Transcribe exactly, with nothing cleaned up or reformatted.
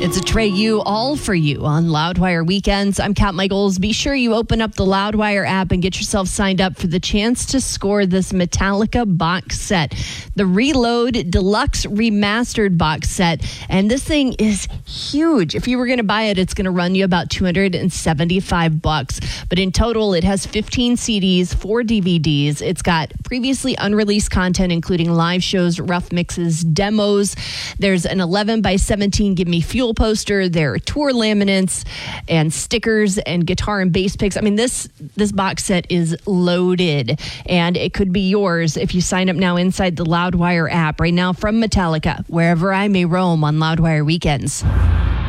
It's Atreyu All For You on Loudwire Weekends. I'm Kat Michaels. Be sure you open up the Loudwire app and get yourself signed up for the chance to score this Metallica box set, the Reload Deluxe Remastered box set. And this thing is huge. If you were going to buy it, it's going to run you about two hundred seventy-five bucks. But in total, it has fifteen C Ds, four D V Ds. It's got previously unreleased content, including live shows, rough mixes, demos. There's an eleven by seventeen Give Me Fuel poster. There are tour laminates and stickers and guitar and bass picks. I mean, this this box set is loaded, and it could be yours if you sign up now inside the Loudwire app right now from Metallica, Wherever I May Roam on Loudwire Weekends.